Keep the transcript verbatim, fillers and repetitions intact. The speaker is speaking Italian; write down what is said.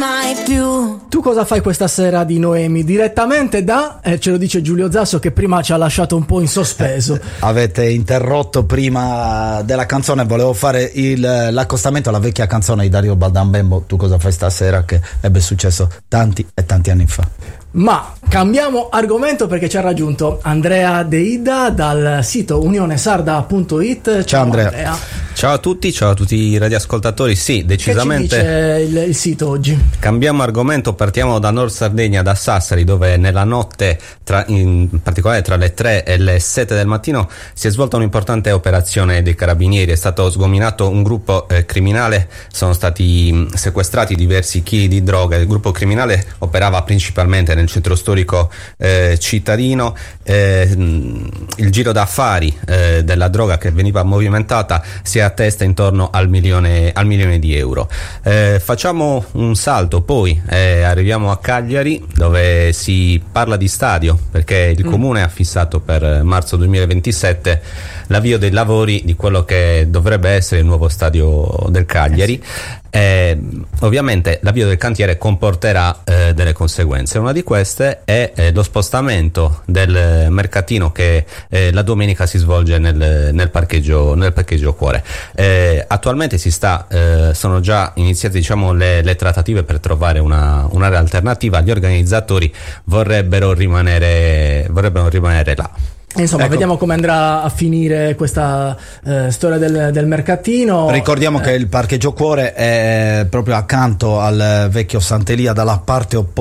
mai più. Tu cosa fai questa sera di Noemi? Direttamente da, eh, ce lo dice Giulio Zasso che prima ci ha lasciato un po' in sospeso. Avete interrotto prima della canzone, volevo fare il, l'accostamento alla vecchia canzone di Dario Baldambembo, Tu cosa fai stasera, che ebbe successo tanti e tanti anni fa. Ma cambiamo argomento perché ci ha raggiunto Andrea De Ida dal sito unionesarda punto it. Ciao, ciao Andrea. Andrea. Ciao a tutti, ciao a tutti i radioascoltatori. Sì, decisamente. Che ci dice il, il sito oggi? Cambiamo argomento, partiamo da Nord Sardegna, da Sassari, dove nella notte, tra, in particolare tra le tre e le sette del mattino, si è svolta un'importante operazione dei carabinieri. È stato sgominato un gruppo eh, criminale, sono stati mh, sequestrati diversi chili di droga. Il gruppo criminale operava principalmente nel centro storico eh, cittadino. Eh, mh, il giro d'affari eh, della droga che veniva movimentata si attesta intorno al milione, al milione di euro. Eh, facciamo un salto, poi eh, arriviamo a Cagliari, dove si parla di stadio, perché il mm. comune ha fissato per marzo duemilaventisette l'avvio dei lavori di quello che dovrebbe essere il nuovo stadio del Cagliari. Eh sì. Eh, ovviamente l'avvio del cantiere comporterà eh, delle conseguenze. Una di queste è eh, lo spostamento del mercatino che eh, la domenica si svolge nel, nel parcheggio nel parcheggio Cuore. Eh, attualmente si sta eh, sono già iniziate, diciamo, le, le trattative per trovare una, un'area alternativa. Gli organizzatori vorrebbero rimanere vorrebbero rimanere là. Insomma, ecco, vediamo come andrà a finire questa eh, storia del, del mercatino. Ricordiamo eh. che il parcheggio Cuore è proprio accanto al vecchio Sant'Elia, dalla parte opposta